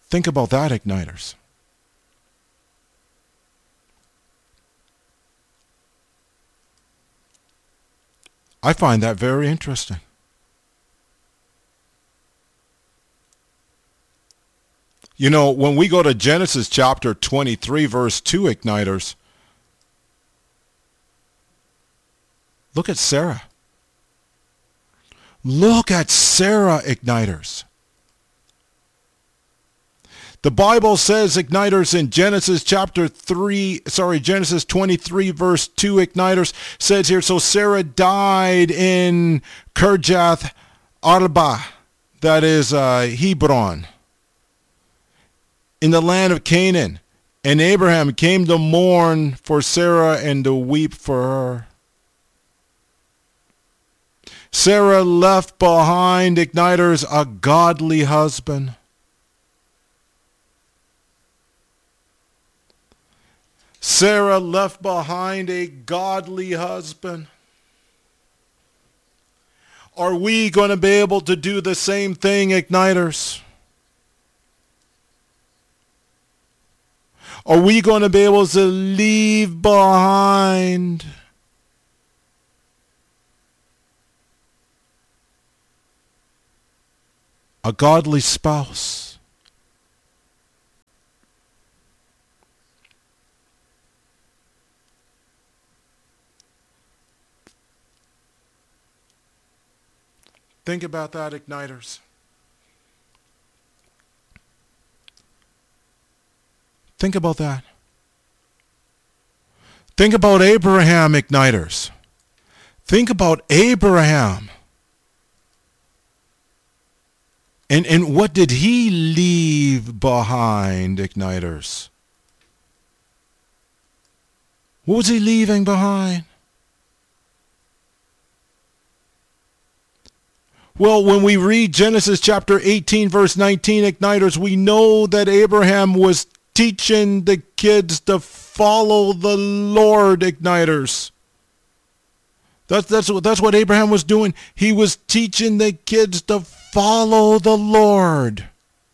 Think about that, igniters. I find that very interesting. You know, when we go to Genesis chapter 23, verse 2, igniters, look at Sarah. Look at Sarah, igniters. The Bible says, igniters, in Genesis 23 verse 2, igniters, says here, so Sarah died in Kirjath Arba, that is Hebron, in the land of Canaan. And Abraham came to mourn for Sarah and to weep for her. Sarah left behind, igniters, a godly husband. Sarah left behind a godly husband. Are we going to be able to do the same thing, igniters? Are we going to be able to leave behind a godly spouse? Think about that, igniters. Think about that. Think about Abraham, igniters. Think about Abraham. And what did he leave behind, igniters? What was he leaving behind? Well, when we read Genesis chapter 18, verse 19, igniters, we know that Abraham was teaching the kids to follow the Lord, igniters. That's what Abraham was doing. He was teaching the kids to follow the Lord.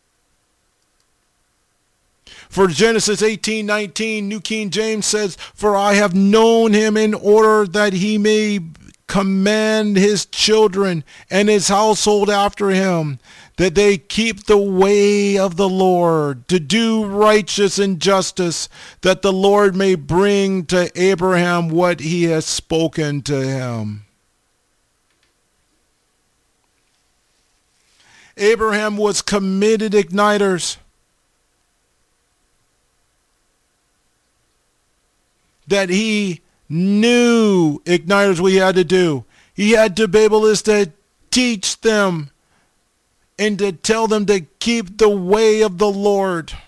For Genesis 18:19, New King James says, for I have known him in order that he may command his children and his household after him, that they keep the way of the Lord, to do righteous and justice, that the Lord may bring to Abraham what he has spoken to him. Abraham was committed, igniters, that he knew, igniters, what he had to do. He had to be able to teach them and to tell them to keep the way of the Lord.